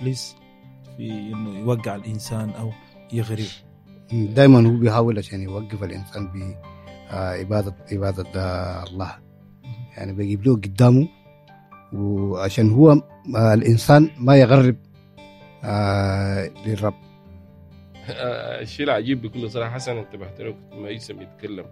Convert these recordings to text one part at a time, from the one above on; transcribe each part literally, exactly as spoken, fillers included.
إبليس في إنه يوقع الإنسان أو يغرب. دائما هو بيحاول عشان يوقف الإنسان بعبادة عبادة الله، يعني بيجيب له قدامه وعشان هو الإنسان ما يغرب للرب. الشيء العجيب بكل صراحة حسن انتبهت له ما يسمى يتكلم،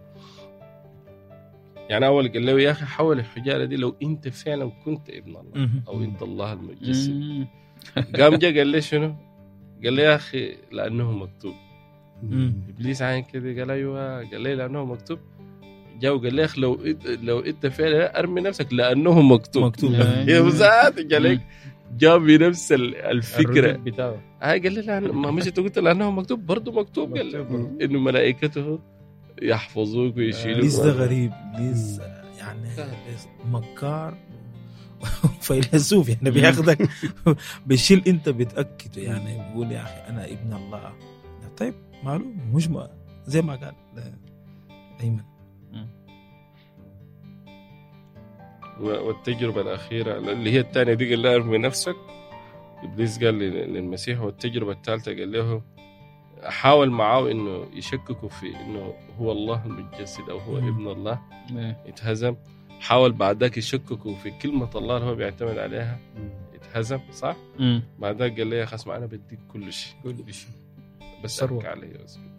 يعني أول قال له يا أخي حول الحجارة دي لو أنت فعلا كنت ابن الله أو أنت الله المتجسد. قام جا قال لي شنو؟ قال لي يا أخي لأنه مكتوب. إبليس عين كده قال أيوة، قال لي لأنه مكتوب. جاء وقال لي يا أخي لو لو أنت فعلا أرمي نفسك لأنه مكتوب. مكتوب يا مساعد قال جاب بنفس الفكرة بتاعه. هاي قال لي لا ما مش أنت قلت لأنه مكتوب برضو مكتوب. قال لي إنه ملائكته يحفظوك ويشيلوك. ليس ده غريب، ليس يعني مكار فيلسوف، يعني بياخدك بيشيل انت بتأكده، يعني بيقول يا أخي أنا ابن الله. طيب معلوم مش ما زي ما قال أيمن. والتجربة الأخيرة اللي هي الثانية دي قال له ارمي نفسك. إبليس قال للمسيح. والتجربة الثالثة قال له حاول معاه إنه يشككوا في إنه هو الله المتجسد أو هو مم. ابن الله. يتهزم. حاول بعد ذاك يشككوا في كلمة الله اللي هو بيعتمد عليها. يتهزم صح. مم. بعد ذاك قال لي يا خصم أنا بديك كل شيء كل شيء بس أرك عليه.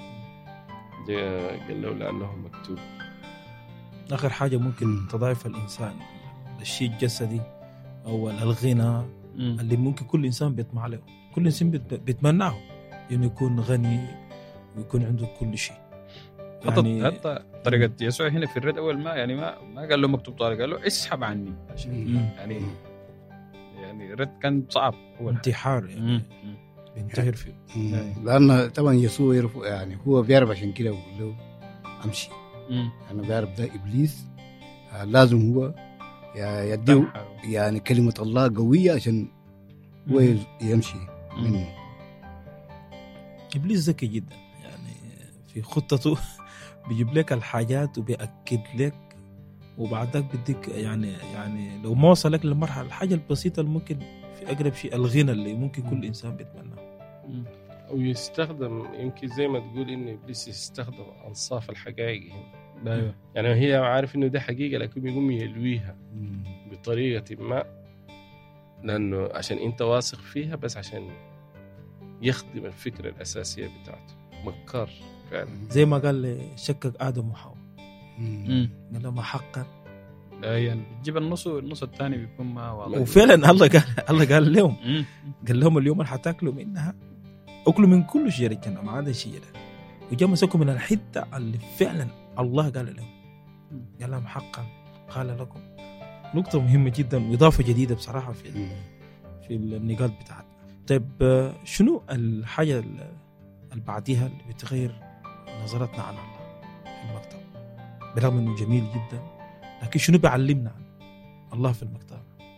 قال له لأنه مكتوب. آخر حاجة ممكن تضعف الإنسان الشيء الجسدي أو الغنى اللي ممكن كل إنسان بيطمع له، كل إنسان بيتمناه إنه يكون غني ويكون عنده كل شيء. يعني حتى طريقة يسوع هنا في الرد أول ما يعني ما ما قال له مكتوب طارق، قال له اسحب عني يعني يعني الرد كان صعب، هو انتحار يعني بينتحر فيه. لأن طبعا يسوع يعرف، يعني هو بيعرف عشان كده يقول له أمشي. أنا بعرف ده إبليس لازم هو يديه يعني كلمة الله قوية عشان هو يمشي منه. إبليس ذكي جدا، يعني في خطته بيجيب لك الحاجات وبيأكد لك، وبعدك بديك يعني يعني لو ما وصلك للمرحلة الحاجة البسيطة اللي ممكن في أقرب شيء الغنى اللي ممكن كل إنسان بيتمناه. أو يستخدم يمكن زي ما تقول إن إبليس يستخدم أنصاف الحقائق هنا. أيوة. يعني هي عارف إنه ده حقيقة لكن يقوم يلويها بطريقة ما، لأنه عشان أنت واثق فيها بس عشان يخدم الفكرة الأساسية بتاعته. مكار فعلا. زي ما قال شكك آدم وحواء قال لما حقا يعني بتجيب النص والنص الثاني بيكون ما واضح. وفعلا الله قال الله قال لهم قال لهم اليوم اللي حتاكلوا منها أكلوا من كل شجرة الجنة ما عدا شجرة، وجاء مسكوا من الحتة اللي فعلا الله قال لهم قال لهم حقا قال لكم. نقطة مهمة جدا وإضافة جديدة بصراحة في في النقاط بتاعتنا. طيب شنو الحاجة اللي بعديها اللي بتغير نظرتنا عن الله في المكتب برغم إنه جميل جدا، لكن شنو بيعلمنا عن الله في المكتب؟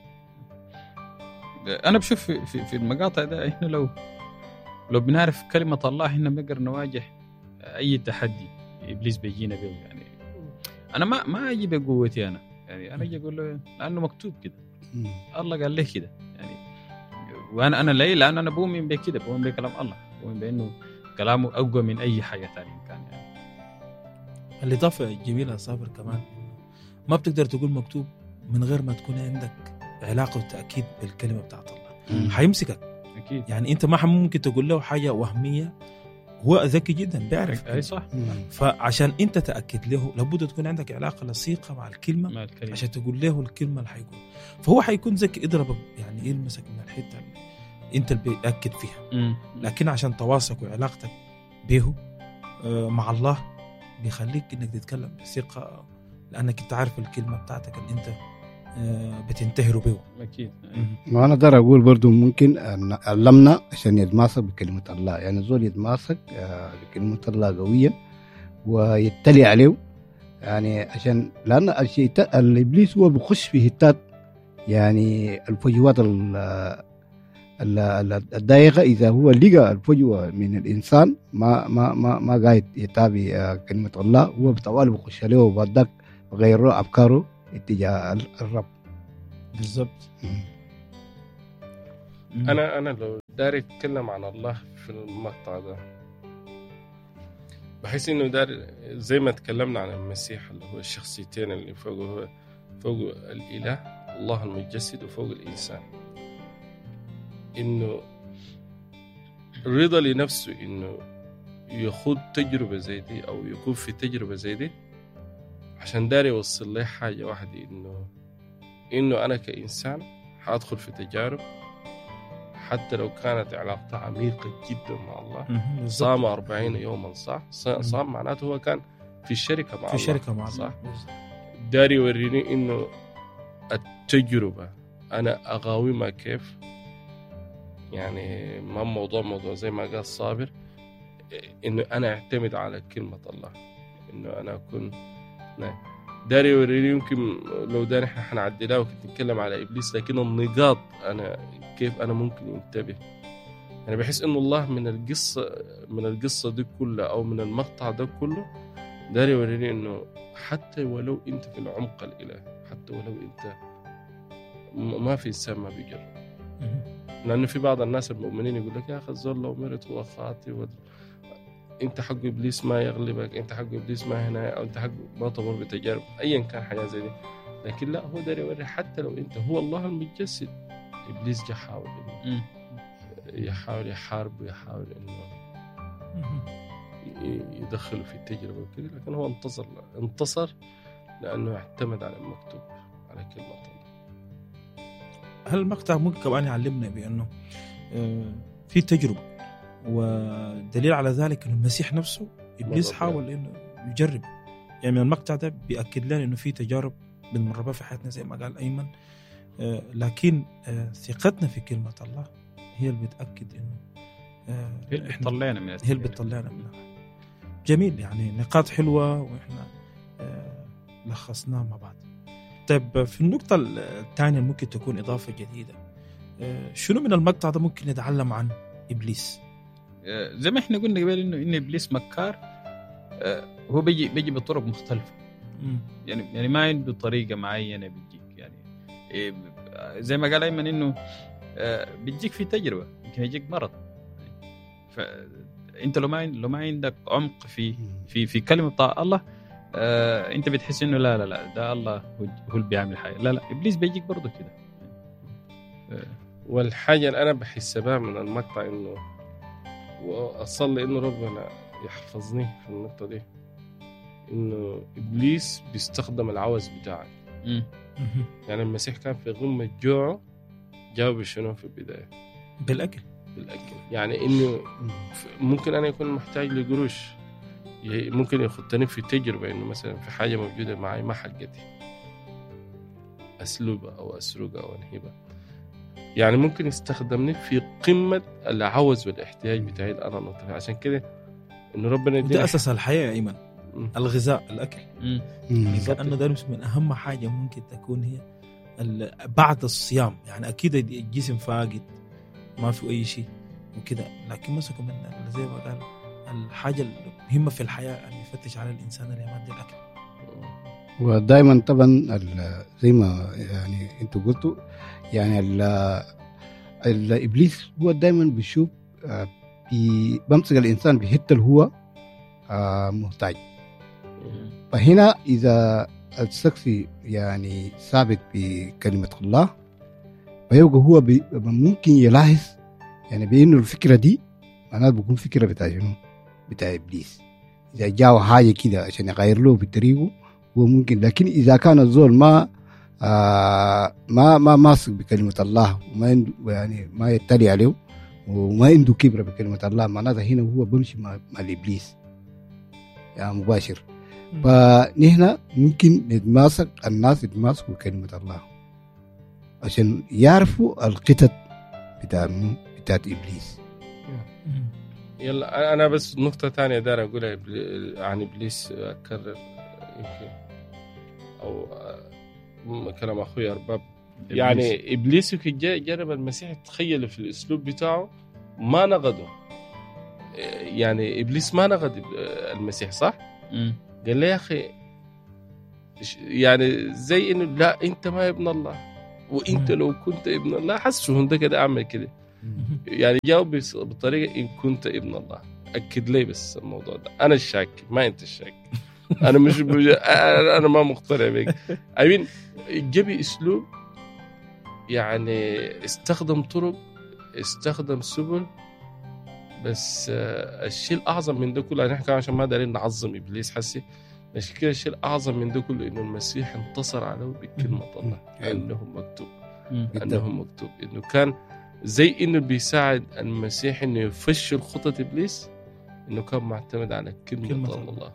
أنا بشوف في في, في المقاطع ده إحنا لو لو بنعرف كلمة الله إحنا بنقدر نواجه أي تحدي إبليس بيجينا به. يعني أنا ما ما أجي بقوتي أنا، يعني أنا أجي أقول له لأنه مكتوب كده، الله قال لي كده يعني، وأنا أنا ليه؟ لأن أنا بؤمن بكده، بؤمن بكلام الله، بؤمن بأنه كلامه أقوى من أي حاجة ثانية كان. يعني الإضافة جميلة صابر كمان، ما بتقدر تقول مكتوب من غير ما تكون عندك علاقة وتأكيد بالكلمة بتاعت الله. حيمسكك أكيد. يعني أنت ما ممكن تقول له حاجة وهمية، هو ذكي جدا بيعرف. أي صح. فعشان أنت تأكد له لابد تكون عندك علاقة لصيقة مع الكلمة, مع الكلمة عشان تقول له الكلمة اللي حيقول، فهو حيكون ذكي يضربك يعني يلمسك من الحتة اللي أنت اللي بيأكد فيها. مم. لكن عشان تواصلك وعلاقتك به مع الله بيخليك إنك تتكلم بثقة، لأنك أنت عارف الكلمة بتاعتك اللي أنت بتنتهر به. أكيد. ما أنا دار أقول برضو ممكن أن علمنا عشان يتماسك بكلمة الله، يعني زول يتماسك بكلمة الله قوية ويتلي عليه، يعني عشان لأن الشيطان الإبليس هو بخش في هتات يعني الفجوات الضيقة. إذا هو لقى الفجوة من الإنسان ما ما ما ما قاعد يتابع كلمة الله، هو بطوال بخش عليه وبعدك غيره أفكاره اتجاه الرب. بالضبط. انا انا لو داري اتكلم عن الله في المقطع ده، بحس انه دار زي ما تكلمنا عن المسيح اللي هو الشخصيتين اللي فوق فوق الاله الله المتجسد وفوق الانسان، انه رضا لنفسه انه يخوض تجربه زي دي او يكون في تجربه زي دي عشان داري يوصل لي حاجه واحده، انه انه انا كانسان حادخل في تجارب حتى لو كانت علاقته عميقة جدا مع الله. صام أربعين يوما صح؟ صام معناته هو كان في الشركة مع في الله، شركة مع صح؟ الله. داري يوريني إنه التجربة أنا أقاومها كيف، يعني ما موضوع موضوع زي ما قال صابر، إنه أنا أعتمد على كلمة الله، إنه أنا أكون داري يوريني. يمكن لو ده نحن حنعدلها وكنت نتكلم على إبليس، لكن النقاط أنا كيف أنا ممكن ينتبه. أنا بحس إنه الله من القصة من القصة دي كلها أو من المقطع ده كله داري يوريني إنه حتى ولو أنت في العمق الإلهي، حتى ولو أنت ما في إنسان ما بيجرب، لأنه في بعض الناس المؤمنين يقول لك يا أخي الزول لو مرت هو خاطئ و... انت حق ابليس ما يغلبك، انت حق ابليس ما هنا، او انت حق ما تمر بتجارب ايا كان حاجه زي دي. لكن لا، هو داري يوري حتى لو انت هو الله المتجسد، ابليس جا حاول انه يحاول يحارب ويحاول انه يدخله في التجربه وكذا، لكن هو انتصر انتصر لانه اعتمد على المكتوب، على كلمه الله. هل المقطع ممكن كمان يعلمنا بانه في تجربه، ودليل على ذلك انه المسيح نفسه ابليس حاول انه يجرب. يعني من المقطع ده بيأكد لنا انه في تجارب بنمر بها في حياتنا زي ما قال ايمن، آه لكن آه ثقتنا في كلمه الله هي اللي بتأكد انه آه هي اللي بتطلعنا من هي اللي بتطلعنا منها. جميل، يعني نقاط حلوه واحنا آه لخصناها مع بعض. طيب في النقطه الثانيه ممكن تكون اضافه جديده، آه شنو من المقطع ده ممكن نتعلم عن ابليس؟ زي ما احنا قلنا قبل انه ان ابليس مكار، هو بيجي بيجي بطرق مختلفه. م. يعني يعني ما عنده طريقه معينه بيجيك، يعني زي ما قال ايمن انه بيجيك في تجربه، يمكن يجيك مرض. فانت لو ما لو ما عندك عمق في في في كلمه بتاع الله، انت بتحس انه لا لا لا ده الله هو اللي بيعمل حاجه. لا لا، ابليس بيجيك برضه كده. والحاجه اللي انا بحس بها من المقطع انه وأصلي إنه ربنا يحفظني في النقطة دي، إنه إبليس بيستخدم العوز بتاعك. يعني المسيح كان في غمة جوعه، جاوب شنو في البداية؟ بالأكل. بالأكل، يعني إنه ممكن أنا يكون محتاج لقروش، ممكن يخطني في تجربة إنه مثلا في حاجة موجودة معي ما حقتي، أسلوبها أو أسرقها أو أنهبها، يعني ممكن يستخدمني في قمة العوز والاحتياج بتاعي أنا نطفي. عشان كده إنه ربنا يدينا، ده أساس الحياة يا إيمان، الغذاء، الأكل. لأنه ده من أهم حاجة ممكن تكون هي بعد الصيام. يعني أكيد الجسم فاقد ما في أي شيء وكده، لكن مسكوا من زي ما قال الحاجة المهمة في الحياة أن يفتش على الإنسان اللي يمد الأكل. ودائما طبعا زي ما يعني أنتوا قلتوا، يعني الإبليس هو دائما بيشوف بمسك الإنسان بحتة اللي هو محتاج. فهنا إذا الشخص يعني ثابت بكلمة الله، فيبقى هو ممكن يلاحظ يعني بأنه الفكرة دي معناته بيكون فكرة بتاع شنو؟ بتاع إبليس. إذا جاء حاجة كده عشان يغير له بطريقه هو ممكن، لكن إذا كان الزول ما آه ما ما ماسك بكلمة الله وما عنده يعني ما يتلي عليه وما عنده كبرة بكلمة الله، معناته هنا هو بمشي مع, مع الإبليس يعني مباشر. فنحن ممكن نتماسك، الناس يتماسكوا بكلمة الله عشان يعرفوا القطط بتاع بتاعت إبليس. يلا أنا بس نقطة تانية دار أقولها عن إبليس، أكرر يمكن أو كلام أخوي أرباب. يعني إبليس جرب المسيح، تخيل في الأسلوب بتاعه ما نقده. يعني إبليس ما نقد المسيح صح؟ م. قال له يا أخي يعني زي إنه لا أنت ما ابن الله، وأنت م. لو كنت ابن الله حسه هنده كده أعمل كده. يعني جاوب بطريقة إن كنت ابن الله. أكد لي بس الموضوع ده. أنا الشاك ما أنت الشاك. أنا مش بج... أنا ما مقتنع بك. أمين جبي أسلوب يعني استخدم طرق استخدم سبل بس الشيء الأعظم من ده كله نحكي عشان ما دارين نعظم إبليس حسي مش كده. الشيء الأعظم من ده كله إنه المسيح انتصر عليه بكلمة الله أنه مكتوب أنه مكتوب إنه كان زي إنه بيساعد المسيح إنه يفشل خطة إبليس إنه كان معتمد على كلمة, كلمة الله, الله.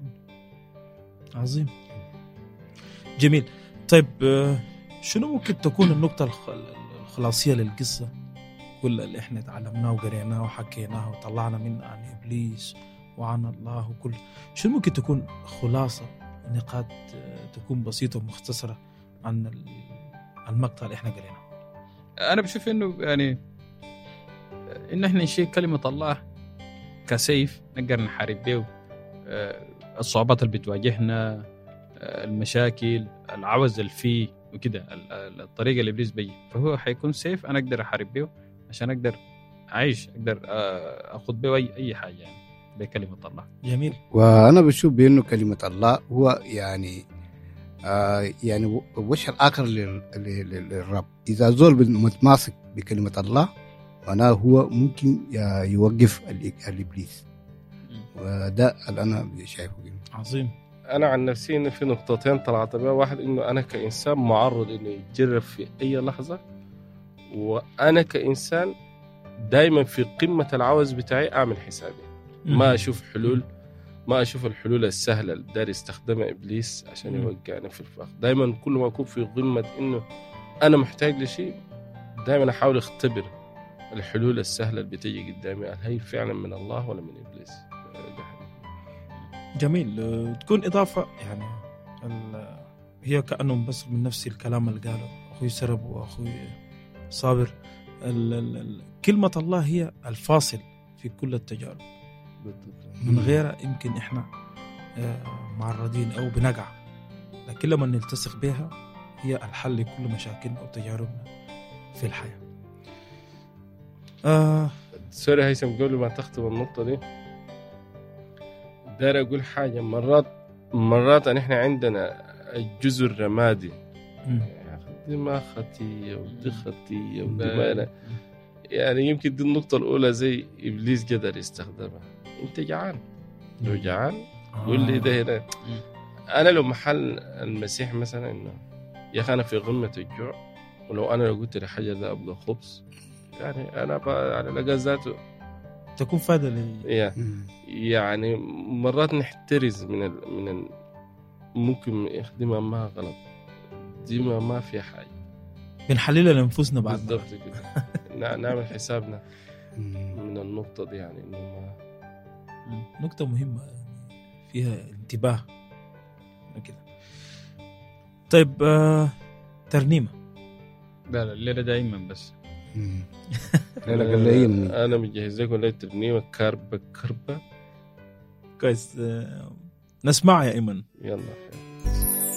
عظيم جميل. طيب شنو ممكن تكون النقطة الخلاصية للقصة كل اللي احنا تعلمناه وقريناه وحكيناه وطلعنا منه عن إبليس وعن الله وكل شنو ممكن تكون خلاصة نقاط تكون بسيطة ومختصرة عن المقطع اللي احنا قريناه؟ أنا بشوف إنه يعني إن احنا نشيل كلمة الله كسيف نقدر نحارب به الصعوبات اللي بتواجهنا المشاكل العوز اللي فيه وكده الطريقة اللي إبليس بيجي فهو حيكون سيف أنا أقدر أحارب به عشان أقدر أعيش أقدر أخذ به أي أي حاجة يعني بكلمة الله. جميل. وأنا بشوف بأنه كلمة الله هو يعني آه يعني وش الآخر للرب. إذا زول متماسك بكلمة الله معناه هو ممكن يوقف الإبليس وده اللي أنا شايفه. عظيم. أنا عن نفسي إنه في نقطتين طلعت بها. واحد إنه أنا كإنسان معرض إنه يتجرب في أي لحظة وأنا كإنسان دايما في قمة العوز بتاعي أعمل حسابي ما أشوف حلول ما أشوف الحلول السهلة اللي داري يستخدمها إبليس عشان يوقعني في الفخ. دايما كل ما أكون في قمة إنه أنا محتاج لشيء دايما أحاول أختبر الحلول السهلة اللي بتيجي قدامي هل هي فعلا من الله ولا من إبليس. جميل. تكون إضافة يعني هي كأنه بس من نفس الكلام اللي قاله أخوي سرب وأخوي صابر. ال ال كلمة الله هي الفاصل في كل التجارب من غيرها يمكن إحنا معرضين أو بنقع لكن لما نلتصق بها هي الحل لكل مشاكلنا وتجاربنا في الحياة. آه سوري هيثم قبل ما تختم النقطة دي داير أقول حاجة. مرات مرات أن إحنا عندنا الجزء الرمادي دي ما خطية ودي خطية ودي ما يعني يمكن دي النقطة الأولى زي إبليس قدر يستخدمها. أنت جعان لو جعان قول لي ده هنا. أنا لو محل المسيح مثلا إنه يا أخي أنا في غمة الجوع ولو أنا لو قلت لحاجة ده أبغى خبز يعني أنا على لقى ذاته تكون فايدة لي. يعني مرات نحترز من ال من ال ممكن يخدمها ما غلط دي ما ما في حاجة بنحللها لنفسنا بعد بالضبط كده. نعمل حسابنا من النقطة دي يعني إنه ما نقطة مهمة فيها انتباه كده. طيب آه، ترنيمة لا لا الليلة دائما بس لا لا قال لي أنا مجهز لكم ليلة ترنيمة كربة كربة كويس. آه، نسمع يا إيمن. يلا.